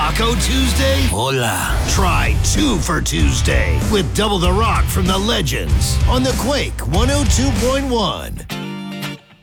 Taco Tuesday? Hola. Try 2 for Tuesday with Double the Rock from the Legends on the Quake 102.1.